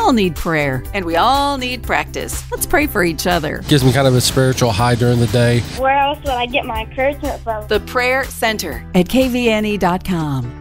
all need prayer, and we all need practice. Let's pray for each other. Gives me kind of a spiritual high during the day. Where else would I get my encouragement from? The Prayer Center at kvne.com.